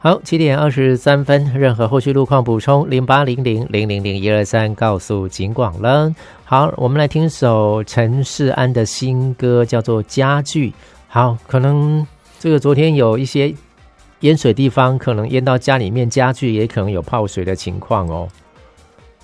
好，7:23，任何后续路况补充0800000123告诉警广了。好，我们来听首陈世安的新歌，叫做《家具》。好，可能这个昨天有一些淹水地方，可能淹到家里面，家具也可能有泡水的情况哦。